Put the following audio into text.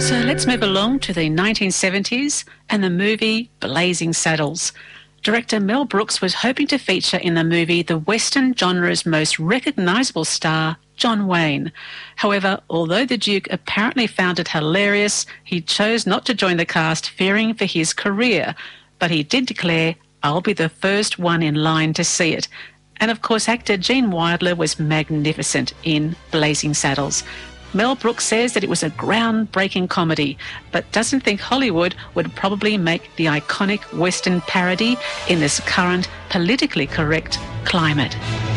So let's move along to the 1970s and the movie Blazing Saddles. Director Mel Brooks was hoping to feature in the movie the Western genre's most recognisable star, John Wayne. However, although the Duke apparently found it hilarious, he chose not to join the cast, fearing for his career. But he did declare, "I'll be the first one in line to see it." And of course, actor Gene Wilder was magnificent in Blazing Saddles. Mel Brooks says that it was a groundbreaking comedy, but doesn't think Hollywood would probably make the iconic Western parody in this current politically correct climate.